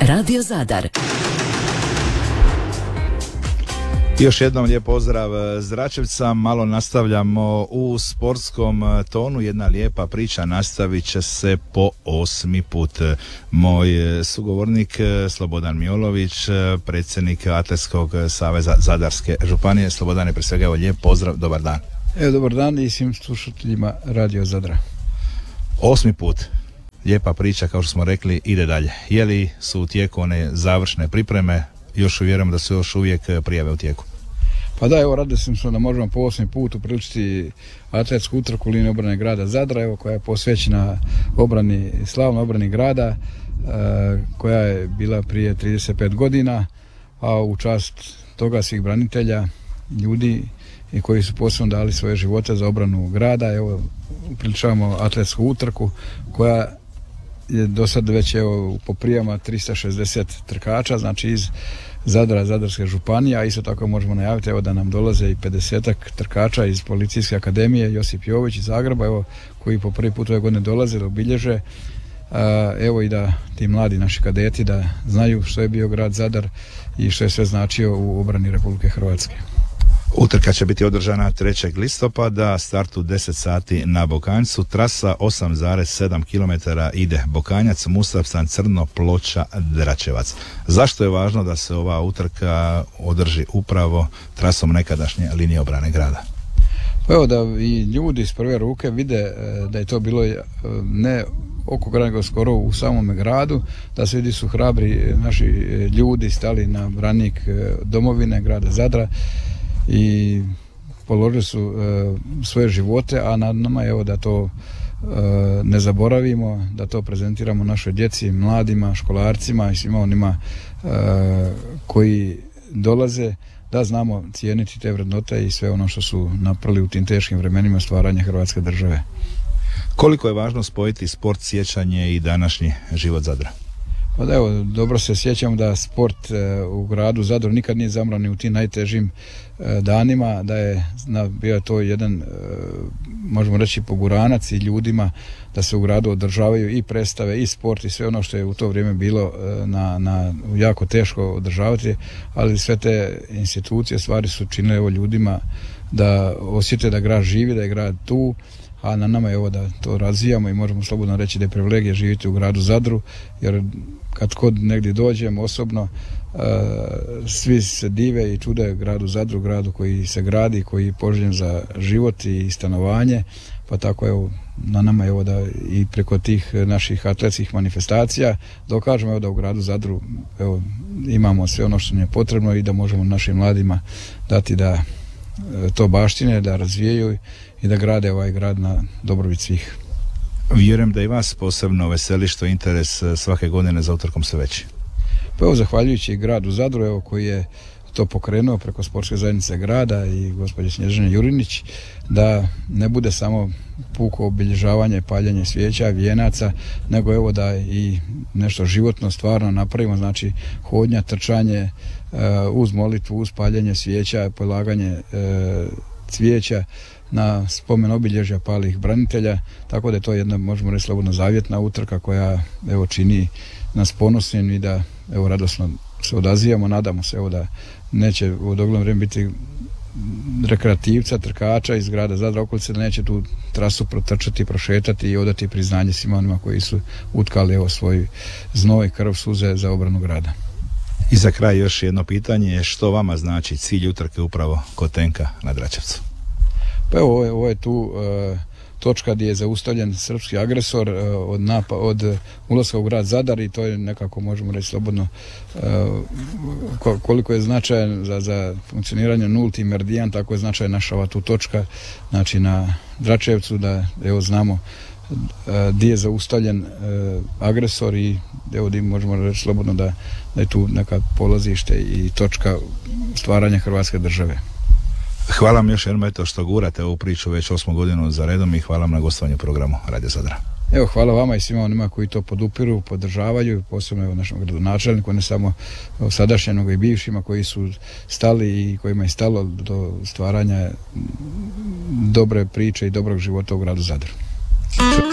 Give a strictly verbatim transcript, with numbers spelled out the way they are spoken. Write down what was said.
Radio Zadar. Još jednom lijep pozdrav Zračevca, malo nastavljamo u sportskom tonu, jedna lijepa priča nastavit će se po osmi put. Moj sugovornik Slobodan Miolović, predsjednik Atletskog saveza Zadarske županije. Slobodane, prije svega evo lijep pozdrav, dobar dan. Evo, dobar dan i svim slušateljima Radio Zadra. Osmi put, lijepa priča, kao što smo rekli, ide dalje. Je li su u tijeku one završne pripreme? Još uvjerujem da su još uvijek prijave u tijeku. Pa da, evo, radili smo da možemo po osmi put upriličiti atletsku utrku linije obrane grada Zadra, evo, koja je posvećena obrani, slavnoj obrani grada, e, koja je bila prije trideset pet godina, a u čast toga svih branitelja, ljudi i koji su posebno dali svoje živote za obranu grada. Evo, upriličavamo atletsku utrku koja je do sad već evo, po prijama tristo šezdeset trkača, znači iz Zadra, Zadarske županije, a isto tako možemo najaviti evo, da nam dolaze i pedesetak trkača iz Policijske akademije Josip Jović iz Zagreba, evo, koji po prvi put ove godine dolaze da obilježe, a, evo i da ti mladi naši kadeti da znaju što je bio grad Zadar i što je sve značio u obrani Republike Hrvatske. Utrka će biti održana trećeg listopada, start u deset sati na Bokanjcu, trasa osam zarez sedam kilometara ide Bokanjac, Musavsan, Crno, Ploča, Dračevac. Zašto je važno da se ova utrka održi upravo trasom nekadašnje linije obrane grada? Pa evo, da i ljudi iz prve ruke vide da je to bilo ne oko grada, nego skoro u samome gradu, da se vidi su hrabri naši ljudi stali na branik domovine grada Zadra i položili su e, svoje živote, a na nama je evo da to e, ne zaboravimo, da to prezentiramo našoj djeci, mladima, školarcima i svima onima e, koji dolaze, da znamo cijeniti te vrednote i sve ono što su napravili u tim teškim vremenima stvaranja Hrvatske države. Koliko je važno spojiti sport, sjećanje i današnji život Zadra? Pa da, evo, dobro se sjećam da sport e, u gradu Zadru nikad nije zamro ni u tim najtežim e, danima, da je na, bio to jedan, e, možemo reći, poguranac i ljudima da se u gradu održavaju i predstave i sport i sve ono što je u to vrijeme bilo e, na, na jako teško održavati, ali sve te institucije stvari su činile evo, ljudima da osjete da grad živi, da je grad tu, a na nama je evo da to razvijamo i možemo slobodno reći da je privilegija živjeti u gradu Zadru, jer kad kod negdje dođem osobno, uh, svi se dive i čude gradu Zadru, gradu koji se gradi, koji je poželjen za život i stanovanje, pa tako evo na nama je evo da i preko tih naših atletskih manifestacija dokažemo evo da u gradu Zadru evo, imamo sve ono što nam je potrebno i da možemo našim mladima dati da to baštine, da razvijaju i da grade ovaj grad na dobrobit svih. Vjerujem da i vas posebno veseli što interes svake godine za utrkom sve veći. Pa evo, zahvaljujući gradu Zadru, evo, koji je to pokrenuo preko sportske zajednice grada i gospođe Snježane Jurinić, da ne bude samo puko obilježavanje, paljenje svijeća, vijenaca, nego evo da i nešto životno stvarno napravimo, znači hodnja, trčanje, uz molitvu, uz paljenje svijeća, polaganje cvijeća na spomen obilježja palih branitelja, tako da je to jedna, možemo reći slobodno, zavjetna utrka koja evo čini nas ponosnim i da evo radosno se odazivamo, nadamo se evo da neće u dogledno vrijeme biti rekreativca, trkača iz grada Zadra okolice, da neće tu trasu protrčati, prošetati i odati priznanje svima onima koji su utkali evo svoj znoj, krv, suze za obranu grada. I za kraj još jedno pitanje, što vama znači cilj utrke upravo kod tenka na Dračevcu? Pa evo, ovo je, ovo je tu e, točka gdje je zaustavljen srpski agresor e, od, napa, od ulaska u grad Zadar i to je nekako, možemo reći slobodno, e, koliko je značajan za, za funkcioniranje nulti meridijan, tako je značajan naša ova tu točka, znači na Dračevcu, da evo znamo gdje je zaustavljen e, agresor i evo gdje možemo reći slobodno da, da je tu neka polazište i točka stvaranja Hrvatske države. Hvala vam još jednom eto što gurate ovu priču već osmu godinu za redom i hvala vam na gostovanju programu Radio Zadra. Evo, hvala vama i svima onima koji to podupiru, podržavaju, posebno evo našem gradonačelniku, ne samo sadašnjem, nego i bivšima koji su stali i kojima je stalo do stvaranja dobre priče i dobrog života u gradu Zadru.